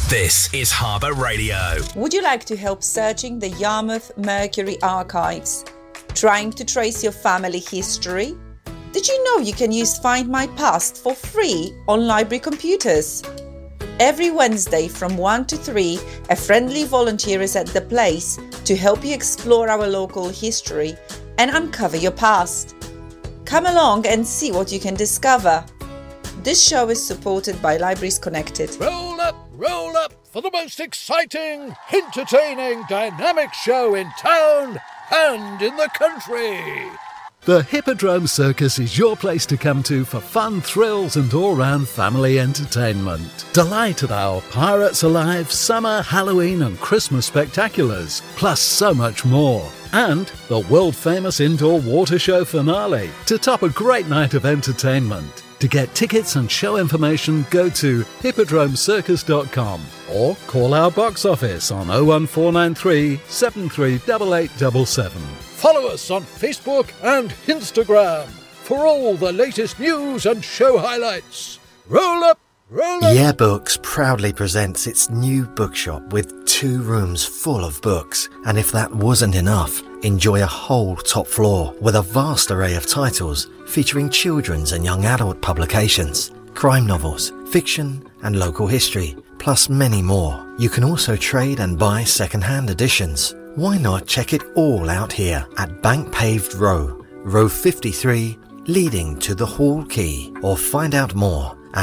This is Harbour Radio. Would you like to help searching the Yarmouth Mercury archives? Trying to trace your family history? Did you know you can use Find My Past for free on library computers? Every Wednesday from 1 to 3, a friendly volunteer is at the place to help you explore our local history and uncover your past. Come along and see what you can discover. This show is supported by Libraries Connected. Roll up for the most exciting, entertaining, dynamic show in town and in the country. The Hippodrome Circus is your place to come to for fun, thrills and all-round family entertainment. Delight at our Pirates Alive, Summer, Halloween and Christmas spectaculars, plus so much more. And the world-famous indoor water show finale to top a great night of entertainment. To get tickets and show information, go to hippodromecircus.com or call our box office on 01493 738877. Follow us on Facebook and Instagram for all the latest news and show highlights. Roll up! Yeah Books proudly presents its new bookshop with 2 rooms full of books. And if that wasn't enough, enjoy a whole top floor with a vast array of titles featuring children's and young adult publications, crime novels, fiction and local history, plus many more. You can also trade and buy second-hand editions. Why not check it all out here at Bank Paved Row, Row 53, leading to the Hall Quay, or find out more at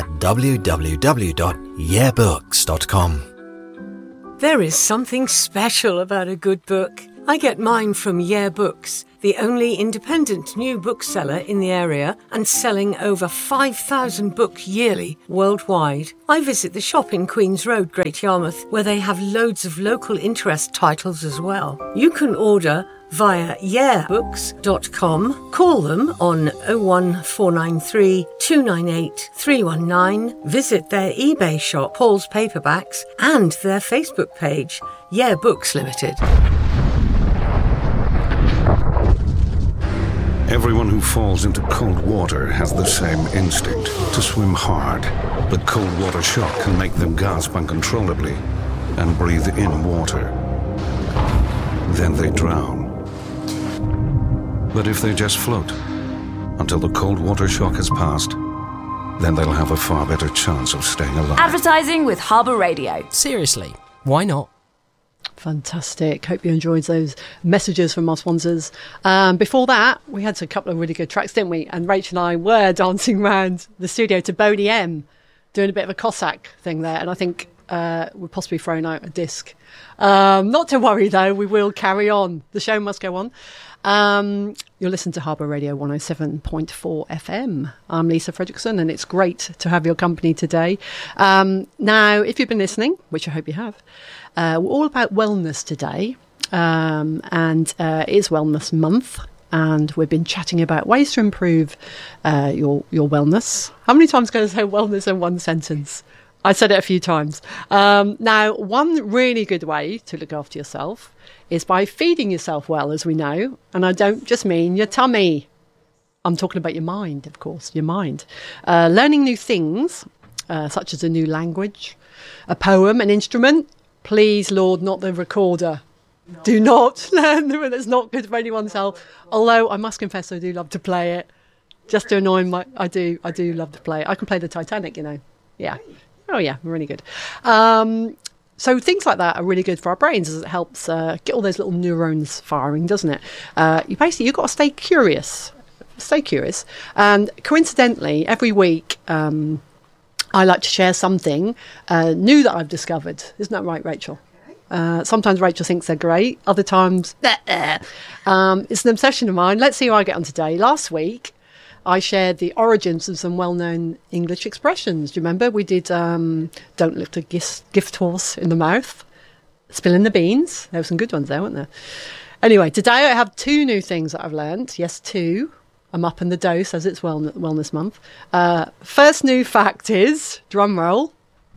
www.yeahbooks.com. There is something special about a good book. I get mine from Yeah Books, the only independent new bookseller in the area and selling over 5,000 books yearly worldwide. I visit the shop in Queen's Road, Great Yarmouth, where they have loads of local interest titles as well. You can order via yeahbooks.com. Call them on 01493 298 319. Visit their eBay shop, Paul's Paperbacks, and their Facebook page, Yeah Books Limited. Everyone who falls into cold water has the same instinct, to swim hard. But cold water shock can make them gasp uncontrollably and breathe in water. Then they drown. But if they just float until the cold water shock has passed, then they'll have a far better chance of staying alive. Advertising with Harbour Radio. Seriously, why not? Fantastic. Hope you enjoyed those messages from our sponsors. Before that, we had a couple of really good tracks, didn't we? And Rachel and I were dancing around the studio to Boney M, doing a bit of a Cossack thing there. And I think we're possibly throwing out a disc. Not to worry, though. We will carry on. The show must go on. You'll listen to Harbour Radio 107.4 FM. I'm Lisa Fredrickson, and it's great to have your company today. Now, if you've been listening, which I hope you have, we're all about wellness today, and it is Wellness Month, and we've been chatting about ways to improve your wellness. How many times can I say wellness in one sentence? I said it a few times. Now, one really good way to look after yourself is by feeding yourself well, as we know. And I don't just mean your tummy. I'm talking about your mind, of course, your mind. Learning new things, such as a new language, a poem, an instrument. Please, Lord, not the recorder. No. Do not learn them. It's not good for anyone's health. Although I must confess, I do love to play it. Just to annoy I do love to play it. I can play the Titanic, you know. Yeah. Oh, yeah, really good. So things like that are really good for our brains, as it helps get all those little neurons firing, doesn't it? You've got to stay curious. Stay curious. And coincidentally, every week I like to share something new that I've discovered. Isn't that right, Rachel? Sometimes Rachel thinks they're great. Other times, it's an obsession of mine. Let's see how I get on today. Last week, I shared the origins of some well-known English expressions. Do you remember? We did don't lift a gift horse in the mouth, spilling the beans. There were some good ones there, weren't there? Anyway, today I have 2 new things that I've learned. Yes, 2. I'm up in the dose as it's Wellness Month. First new fact is, drum roll,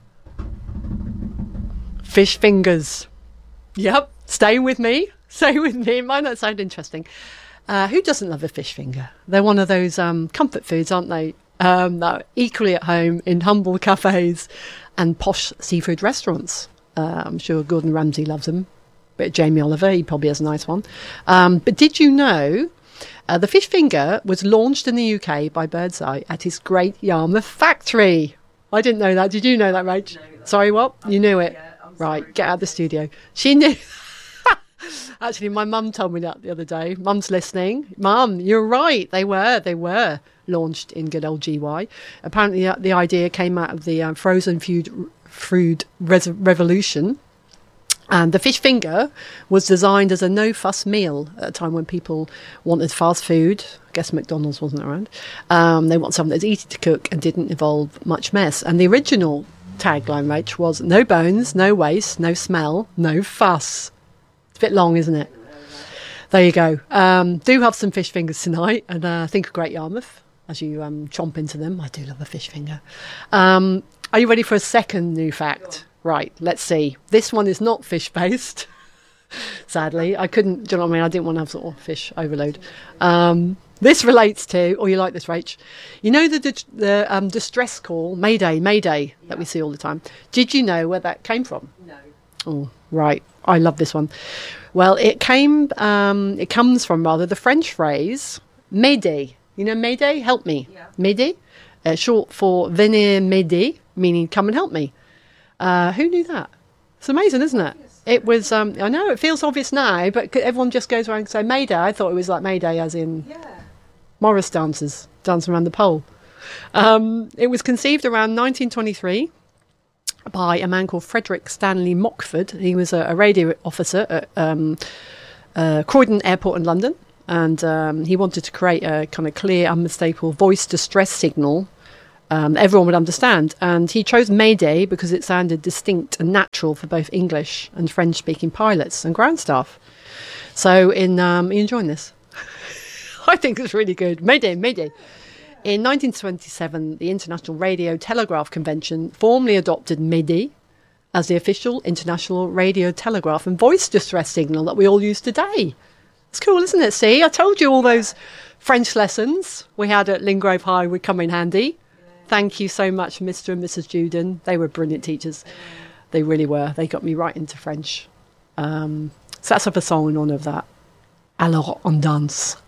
fish fingers. Yep, stay with me. Stay with me. It might not sound interesting. Who doesn't love a fish finger? They're one of those comfort foods, aren't they? equally at home in humble cafes and posh seafood restaurants. I'm sure Gordon Ramsay loves them. But Jamie Oliver, he probably has a nice one. But did you know the fish finger was launched in the UK by Birdseye at his Great Yarmouth factory? I didn't know that. Did you know that, Rach? No, sorry, what? You knew it. Yeah, right, get out of the studio. She knew. Actually, my mum told me that the other day. Mum's listening. Mum, you're right. They were launched in good old GY. Apparently, the idea came out of the frozen food revolution. And the fish finger was designed as a no-fuss meal at a time when people wanted fast food. I guess McDonald's wasn't around. They want something that's easy to cook and didn't involve much mess. And the original tagline, Rach, was no bones, no waste, no smell, no fuss. It's a bit long, isn't it? There you go. Do have some fish fingers tonight, and think of Great Yarmouth as you chomp into them. I do love a fish finger. Are you ready for a second new fact? Right, let's see. This one is not fish-based, sadly. I couldn't, do you know what I mean? I didn't want to have sort of fish overload. This relates to, you like this, Rach? You know the distress call, Mayday, Mayday, that we see all the time. Did you know where that came from? No. Oh, right. I love this one. Well, it comes from the French phrase, m'aider. You know m'aider? Help me. Yeah. M'aider? Short for venir m'aider, meaning come and help me. Who knew that? It's amazing, isn't it? It was, I know, it feels obvious now, but everyone just goes around and say Mayday. I thought it was like Mayday as in Morris dancers dancing around the pole. It was conceived around 1923 by a man called Frederick Stanley Mockford. He was a radio officer at Croydon Airport in London, and he wanted to create a kind of clear, unmistakable voice distress signal everyone would understand. And he chose Mayday because it sounded distinct and natural for both English and French-speaking pilots and ground staff. So are you enjoying this? I think it's really good. Mayday, Mayday. In 1927, the International Radio Telegraph Convention formally adopted Mayday as the official international radio telegraph and voice distress signal that we all use today. It's cool, isn't it? See, I told you all those French lessons we had at Lingrove High would come in handy. Thank you so much, Mr. and Mrs. Juden. They were brilliant teachers. They really were. They got me right into French. So let's have a song in honour of that. Alors, on danse.